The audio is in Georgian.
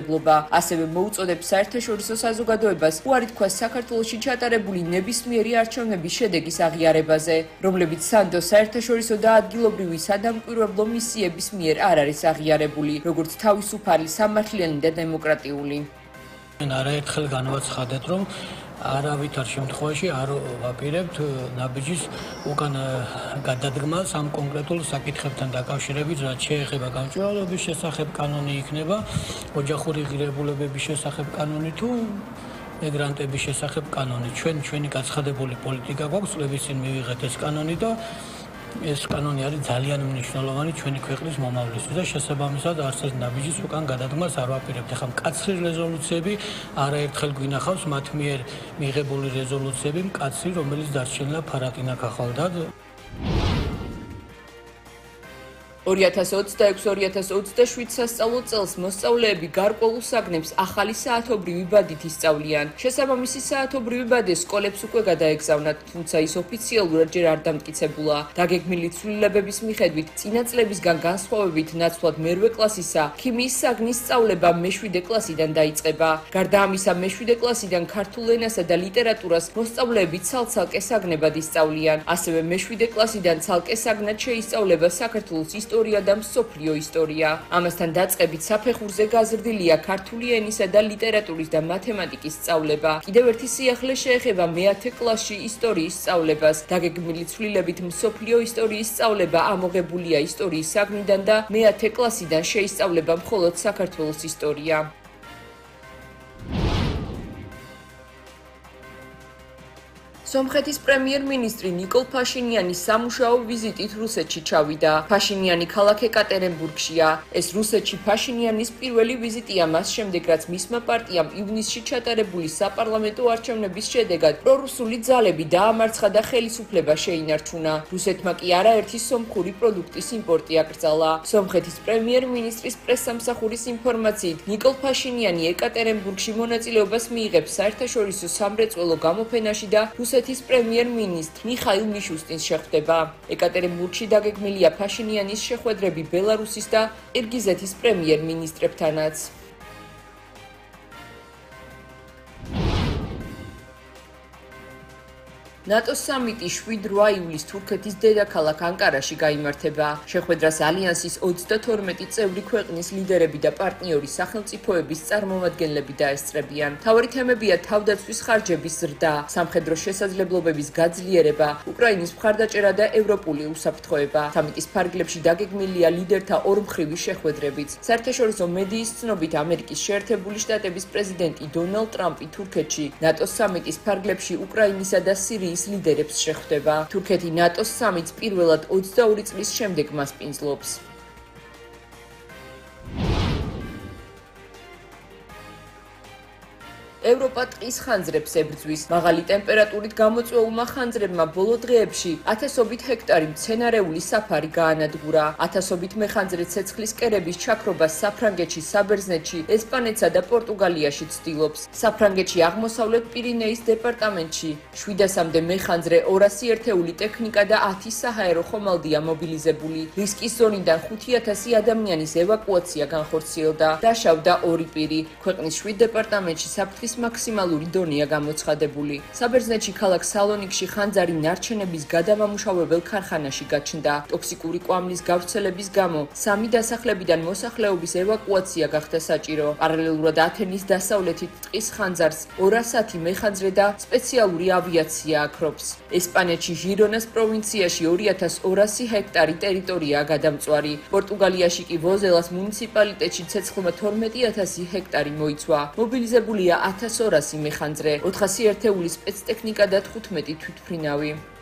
მასშტაბებლობა. ასევე მოუწოდებს საერთაშორისო საზოგადოებას უარი თქვას საქართველოში ჩატარებული ნებისმიერი არჩევნების შედეგის აღიარებაზე, რომლებიც სანდოს საერთაშორისო და ადგილობრივი სადამკვირვებლო მისიების მიერ არ არის აღიარებული, როგორც თავისუფალი, სამართლიანი და დემოკრატიული. არაერთხელ განვაცხადეთ, რომ არავითარ შემთხვევაში არ ვაპირებთ ნაბიჯის უკან გადადგმას ამ კონკრეტულ საკითხებთან დაკავშირებით, რაც შეეხება გამჭვირვალობის შესახებ კანონი იქნება, ოჯახური ღირებულებების შესახებ კანონი თუ მიგრანტების შესახებ კანონი. ჩვენი გაცხადებული პოლიტიკა გვაქვს, წლების წინ მივიღეთ ეს კანონი და ეს კანონი არის ძალიან მნიშვნელოვანი ჩვენი ქვეყნის მომავლისთვის და შესაბამისად არც ეს ნაბიჯის უკან გადადგმას არ ვაპირებთ. ახლა მკაცრი რეზოლუციები არაერთხელ გვინახავს მათ მიერ მიღებული რეზოლუციები, მკაცრი, რომელიც დარჩენილა ფარატინაკ ახალდად. 2026-2027 სასწავლო წელს მოსწავლეები გარკვეულ საგნებს ახალი საათობრივი ბადით ისწავლიან. შესაბამისი საათობრივი ბადი სკოლებს უკვე გადაეგზავნათ, თუმცა ის ოფიციალურად ჯერ არ დამტკიცებულა. დაგეგმილი ცვლილებების მიხედვით, წინა წლებისგან განსხვავებით, ნაცვლად მერვე კლასისა ქიმიის საგნის სწავლება მე-7 კლასიდან დაიწყება. გარდა ამისა, მე-7 კლასიდან ქართულ ენასა და ლიტერატურას მოსწავლეები ცალ-ცალკე საგნებად ისწავლიან. ასევე მე-7 კლასიდან ცალკე საგნად შეისწავლება საქართველოს ისტორია და მსოფლიო ისტორია. ამასთან დაწყებით საფეხურზე გაზრდილია ქართული ენისა და ლიტერატურის და მათემატიკის სწავლება. კიდევ ერთი სიახლე შეეხება მე-10 კლასში ისტორიის სწავლებას. დაგეგმილი ცვლილებით მსოფლიო ისტორიის სწავლება ამოღებულია ისტორიის საგნიდან და მე-10 კლასიდან შეისწავლება მხოლოდ საქართველოს ისტორია. სომხეთის პრემიერ-მინისტრი ნიკოლ ფაშინიანის სამუშაო ვიზიტით რუსეთში ჩავიდა. ფაშინიანი ქალაქ ეკატერინბურგშია. ეს რუსეთში ფაშინიანის პირველი ვიზიტია მას შემდეგ, რაც მისმა პარტიამ ივნისში ჩატარებული საპარლამენტო არჩევნების შედეგად პრორუსული ძალები დაამარცხა და ხელისუფლება შეინარჩუნა. რუსეთმა კი არაერთი სომხური პროდუქტის იმპორტი აკრძალა. სომხეთის პრემიერ-მინისტრის პრესსამსახურის ინფორმაციით, ნიკოლ ფაშინიანი ეკატერინბურგში მონაწილეობას მიიღებს საერთაშორისო სამრეწველო გამოფენაში და რუსეთის პრემიერ-მინისტრ მიხაილ მიშუსტინს შეხვდება. ეკატერინბურგში დაგეგმილია ფაშინიანის შეხვედრები ბელარუსის და ყირგიზეთის პრემიერ-მინისტრებთანაც. ნატოს სამიტი 7-8 ივლისს თურქეთის დედაქალაქ ანკარაში გაიმართება. შეხვედრას ალიანსის 32 წევრი ქვეყნის ლიდერები და პარტნიორი სახელმწიფოების წარმომადგენლები დაესწრებიან. მთავარი თემებია თავდაცვის ხარჯების ზრდა, სამხედრო შესაძლებლობების გაძლიერება, უკრაინის მხარდაჭერა და ევროპული უსაფრთხოება. სამიტის ფარგლებში დაგეგმილია ლიდერთა ორმხრივი შეხვედრებიც. საერთაშორისო მედიის ცნობით, ამერიკის შეერთებული შტატების პრეზიდენტი დონალდ ტრამპი თურქეთში ნატოს სამიტის ფარგლებში უკრაინისა და სირიის ლიდერებს შეხვდება. თურქეთი ნატოს სამიტს პირველად 22 წლის შემდეგ მასპინძლობს. ევროპა ტყის ხანძრებს ებრძვის. მაღალი ტემპერატურით გამოწვეულმა ხანძრებმა ბოლო დღეებში ათასობით ჰექტარი მცენარეული საფარი გაანადგურა. ათასობით მეხანძრე ცეცხლის კერების ჩაქრობას საფრანგეთში, საბერძნეთში, ესპანეთსა და პორტუგალიაში ცდილობს. საფრანგეთში აღმოსავლეთ პირინეის დეპარტამენტში 700-მდე მეხანძრე, 200 ერთეული ტექნიკა და 10 საჰაერო ხომალდია მობილიზებული. რისკის ზონიდან 5000 ადამიანის ევაკუაცია განხორციელდა. დაშავდა 2 პირი. ქვეყნის 7 დეპარტამენტში საფრთხის მაქსიმალური დონეა გამოცხადებული. საბერძნეთში ქალაქ სალონიკში ხანძარი ნარჩენების გადამამუშავებელ ქარხანაში გაჩნდა. ტოქსიკური კვამლის გავრცელების გამო 3 დასახლებიდან მოსახლეობის ევაკუაცია გახდა საჭირო. პარალელურად ათენის დასავლეთით ტყის ხანძარს 210 მეხანძრე და სპეციალური ავიაცია აქრობს. ესპანეთში ჟირონას პროვინციაში 2200 ჰექტარი ტერიტორიაა გადამწვარი. პორტუგალიაში კი ვოზელას მუნიციპალიტეტში ცეცხლმა 12000 ჰექტარი მოიცვა. მობილიზებულია 1200 მეხანძრე, 400 ერთეული სპეცტექნიკა და 15 თვითმფრინავი.